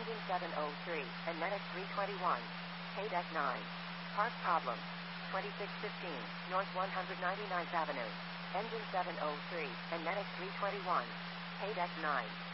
Engine 703, and Medic 321. KDEC 9. Part problem. 2615, North 199th Avenue. Engine 703, and Medic 321. KDEC 9.